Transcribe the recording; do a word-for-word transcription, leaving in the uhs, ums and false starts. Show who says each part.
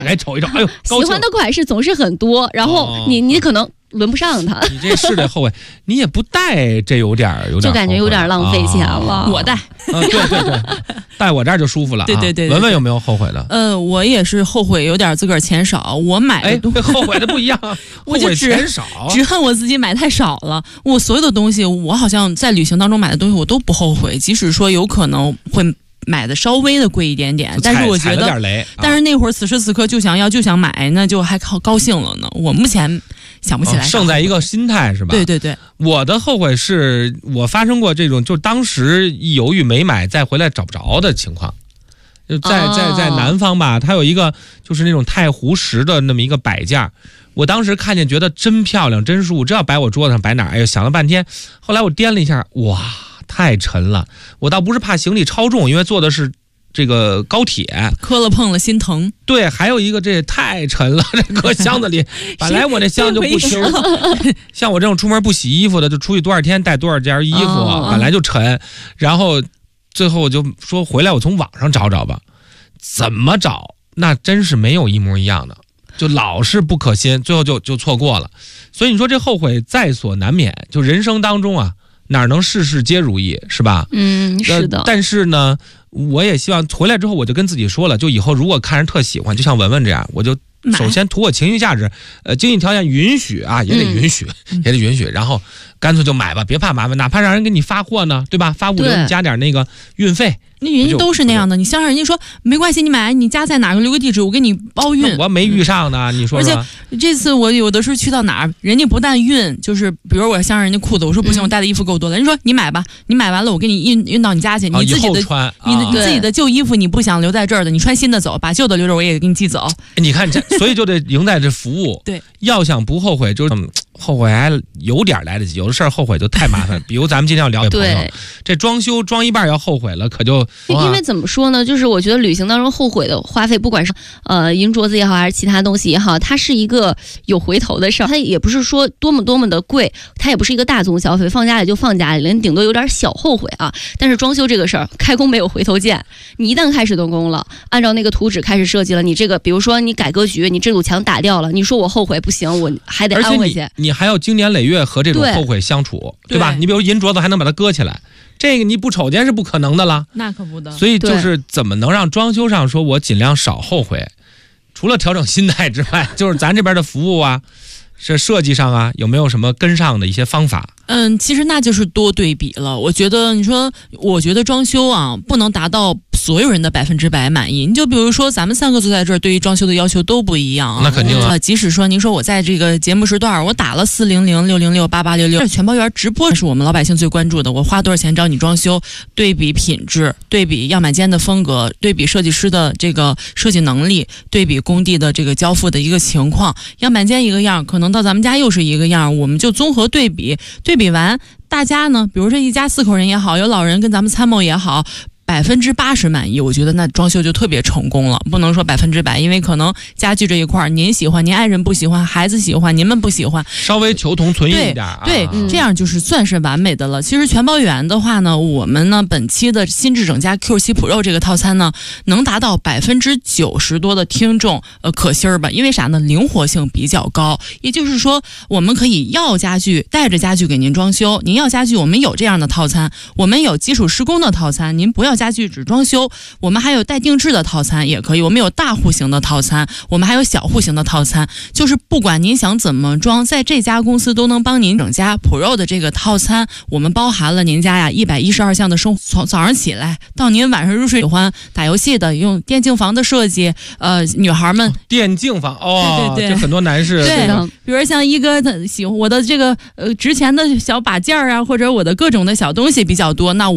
Speaker 1: 来瞅一瞅，哎呦，
Speaker 2: 喜欢的款式总是很多，然后你、哦、你可能轮不上它。
Speaker 1: 你这是得后悔，你也不带，这有点有点
Speaker 2: 就感觉有点浪费钱了。
Speaker 3: 啊、我带，
Speaker 1: 啊，对对对，带我这儿就舒服了、啊。
Speaker 3: 对对 对, 对, 对，
Speaker 1: 文文有没有后悔的？
Speaker 3: 呃，我也是后悔有点自个儿钱少，我买的东西、
Speaker 1: 哎、后悔的不一样，
Speaker 3: 我就只
Speaker 1: 钱少，
Speaker 3: 只恨我自己买太少了。我所有的东西，我好像在旅行当中买的东西，我都不后悔，即使说有可能会买的稍微的贵一点点，但是我觉得，
Speaker 1: 点雷啊、
Speaker 3: 但是那会儿此时此刻就想要就想买，那就还高高兴了呢。我目前想不起来、哦，
Speaker 1: 胜在一个心态是吧？
Speaker 3: 对对对，
Speaker 1: 我的后悔是我发生过这种，就当时一犹豫没买，再回来找不着的情况。就在在在南方吧，它有一个就是那种太湖石的那么一个摆件，我当时看见觉得真漂亮真舒服，这要摆我桌子上摆哪儿？哎呦，想了半天，后来我掂了一下，哇！太沉了，我倒不是怕行李超重，因为坐的是这个高铁，
Speaker 3: 磕了碰了心疼。
Speaker 1: 对，还有一个这也太沉了，这搁箱子里，本来我那箱就不轻，像我这种出门不洗衣服的，就出去多少天带多少件衣服，哦、本来就沉，然后最后我就说回来我从网上找找吧，怎么找那真是没有一模一样的，就老是不可信，最后就就错过了。所以你说这后悔在所难免，就人生当中啊。哪能事事皆如意是吧？
Speaker 2: 嗯，是的。
Speaker 1: 但是呢，我也希望回来之后，我就跟自己说了，就以后如果看人特喜欢，就像文文这样，我就首先图我情绪价值，呃，经济条件允许啊，也得允许，嗯、也得允许，然后干脆就买吧，别怕麻烦，哪怕让人给你发货呢，对吧？发物流你加点那个运费。
Speaker 3: 那人家都是那样的，你想让人家说没关系，你买你家在哪个留个地址，我给你包运。
Speaker 1: 我没遇上呢，你说说。
Speaker 3: 而且这次我有的时候去到哪儿，人家不但运，就是比如我想让人家裤子，我说不行，我带的衣服够多了，人家说你买吧，你买完了我给你运运到你家去，你自己的、
Speaker 1: 啊、穿，
Speaker 3: 你的、啊、你自己的旧衣服你不想留在这儿的，你穿新的走，把旧的留着我也给你寄走。
Speaker 1: 你看这，所以就得赢在这服务。
Speaker 3: 对，
Speaker 1: 要想不后悔，就是、嗯、后悔还有点来得及，有的事儿后悔就太麻烦。比如咱们今天要聊给朋友，这装修装一半要后悔了，可就
Speaker 2: 因为怎么说呢？就是我觉得旅行当中后悔的花费，不管是呃银镯子也好，还是其他东西也好，它是一个有回头的事儿。它也不是说多么多么的贵，它也不是一个大宗消费，放家里就放家里了，你顶多有点小后悔啊。但是装修这个事儿，开工没有回头箭，你一旦开始动工了，按照那个图纸开始设计了，你这个比如说你改格局，你这堵墙打掉了，你说我后悔不行，我还得安回去。
Speaker 1: 你, 你还要经年累月和这种后悔相处， 对, 对吧？你比如银镯子还能把它搁起来。这个你不瞅见是不可能的了，
Speaker 3: 那可不的。
Speaker 1: 所以就是怎么能让装修上说我尽量少后悔，除了调整心态之外，就是咱这边的服务啊，是设计上啊，有没有什么跟上的一些方法？
Speaker 3: 嗯，其实那就是多对比了。我觉得你说，我觉得装修啊，不能达到所有人的百分之百满意。你就比如说，咱们三个坐在这儿，对于装修的要求都不一样啊。
Speaker 1: 那肯定啊。
Speaker 3: 即使说您说我在这个节目时段，我打了四零零六零六八八六六，全包圆直播是我们老百姓最关注的。我花多少钱找你装修？对比品质，对比样板间的风格，对比设计师的这个设计能力，对比工地的这个交付的一个情况。样板间一个样，可能到咱们家又是一个样，我们就综合对比，对比完。大家呢，比如说一家四口人也好，有老人跟咱们参谋也好，百分之八十满意，我觉得那装修就特别成功了。不能说百分之百，因为可能家具这一块您喜欢，您爱人不喜欢，孩子喜欢，您们不喜欢，
Speaker 1: 稍微求同存异一点啊。
Speaker 3: 对，对，这样就是算是完美的了。其实全包圆的话呢，我们呢本期的新智整加 Q 七 Pro 这个套餐呢，能达到百分之九十多的听众呃可心儿吧？因为啥呢？灵活性比较高，也就是说，我们可以要家具带着家具给您装修，您要家具我们有这样的套餐，我们有基础施工的套餐，您不要家具只装修，我们还有带定制的套餐也可以，我们有大户型的套餐，我们还有小户型的套餐，就是不管您想怎么装，在这家公司都能帮您整家 Pro 的这个套餐，我们包含了您家呀一百一十二项的生活，从早上起来到您晚上入睡，喜欢打游戏的，用电竞房的设计，呃，女孩们、哦、
Speaker 1: 电竞房哦，对对对，这很多男士
Speaker 3: 对，比如像一哥他喜欢我的这个呃值钱的小把件啊，或者我的各种的小东西比较多，那